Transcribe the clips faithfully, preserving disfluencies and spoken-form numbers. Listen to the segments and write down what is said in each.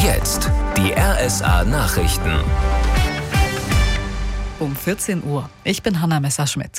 Jetzt die R S A-Nachrichten. Um vierzehn Uhr. Ich bin Hanna Messerschmidt.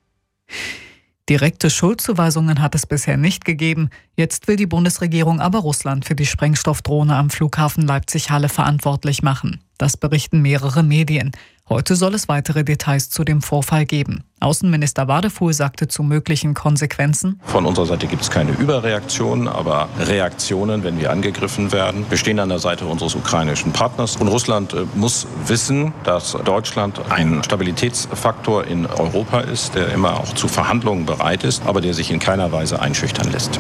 Direkte Schuldzuweisungen hat es bisher nicht gegeben. Jetzt will die Bundesregierung aber Russland für die Sprengstoffdrohne am Flughafen Leipzig-Halle verantwortlich machen. Das berichten mehrere Medien. Heute soll es weitere Details zu dem Vorfall geben. Außenminister Wadefuhl sagte zu möglichen Konsequenzen: Von unserer Seite gibt es keine Überreaktionen, aber Reaktionen, wenn wir angegriffen werden. Wir stehen an der Seite unseres ukrainischen Partners. Und Russland äh, muss wissen, dass Deutschland ein Stabilitätsfaktor in Europa ist, der immer auch zu Verhandlungen bereit ist, aber der sich in keiner Weise einschüchtern lässt.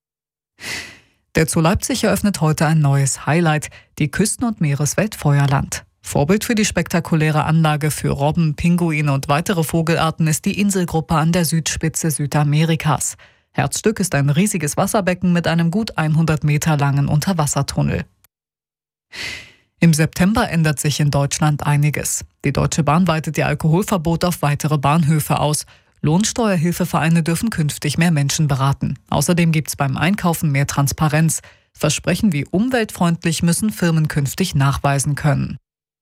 Der Zoo Leipzig eröffnet heute ein neues Highlight, die Küsten- und Meereswelt-Feuerland. Vorbild für die spektakuläre Anlage für Robben, Pinguine und weitere Vogelarten ist die Inselgruppe an der Südspitze Südamerikas. Herzstück ist ein riesiges Wasserbecken mit einem gut hundert Meter langen Unterwassertunnel. Im September ändert sich in Deutschland einiges. Die Deutsche Bahn weitet ihr Alkoholverbot auf weitere Bahnhöfe aus. Lohnsteuerhilfevereine dürfen künftig mehr Menschen beraten. Außerdem gibt es beim Einkaufen mehr Transparenz. Versprechen wie umweltfreundlich müssen Firmen künftig nachweisen können.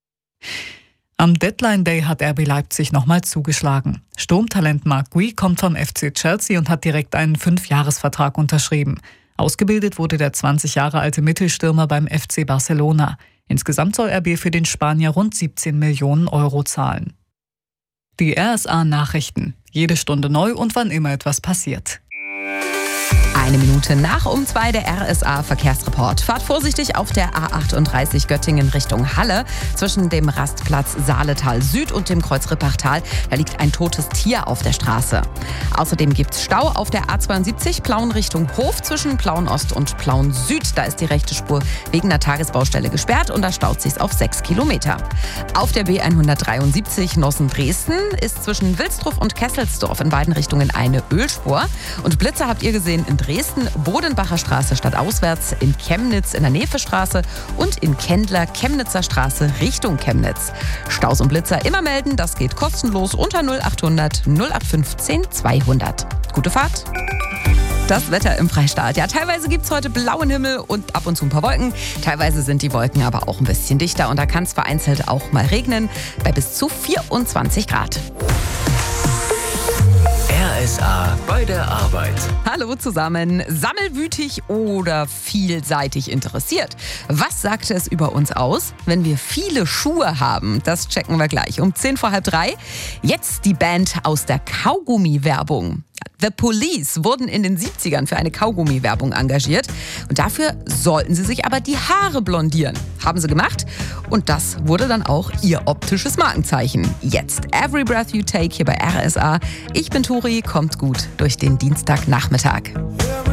Am Deadline Day hat R B Leipzig nochmal zugeschlagen. Sturmtalent Marc Gui kommt vom F C Chelsea und hat direkt einen Fünfjahresvertrag unterschrieben. Ausgebildet wurde der zwanzig Jahre alte Mittelstürmer beim F C Barcelona. Insgesamt soll R B für den Spanier rund siebzehn Millionen Euro zahlen. Die R S A-Nachrichten. Jede Stunde neu und wann immer etwas passiert. Eine Minute nach um zwei der R S A-Verkehrsreport. Fahrt vorsichtig auf der A achtunddreißig Göttingen Richtung Halle. Zwischen dem Rastplatz Saaletal Süd und dem Kreuz Rippachtal. Da liegt ein totes Tier auf der Straße. Außerdem gibt es Stau auf der A zweiundsiebzig Plauen Richtung Hof zwischen Plauen Ost und Plauen Süd. Da ist die rechte Spur wegen einer Tagesbaustelle gesperrt und da staut sich's auf sechs Kilometer. Auf der B hundertdreiundsiebzig Nossen-Dresden ist zwischen Wilsdruff und Kesselsdorf in beiden Richtungen eine Ölspur. Und Blitzer habt ihr gesehen in Dresden, Bodenbacher Straße stadtauswärts, in Chemnitz in der Nevestraße und in Kendler Chemnitzer Straße Richtung Chemnitz. Staus und Blitzer immer melden, das geht kostenlos unter null achthundert null acht fünfzehn zweihundert. Gute Fahrt! Das Wetter im Freistaat. Ja, teilweise gibt es heute blauen Himmel und ab und zu ein paar Wolken. Teilweise sind die Wolken aber auch ein bisschen dichter und da kann es vereinzelt auch mal regnen bei bis zu vierundzwanzig Grad. R S A bei der Arbeit. Hallo zusammen. Sammelwütig oder vielseitig interessiert? Was sagt es über uns aus, wenn wir viele Schuhe haben? Das checken wir gleich um zehn vor halb drei. Jetzt die Band aus der Kaugummi-Werbung. The Police wurden in den siebzigern für eine Kaugummi-Werbung engagiert. Und dafür sollten sie sich aber die Haare blondieren. Haben sie gemacht. Und das wurde dann auch ihr optisches Markenzeichen. Jetzt Every Breath You Take hier bei R S A. Ich bin Turi, kommt gut durch den Dienstagnachmittag.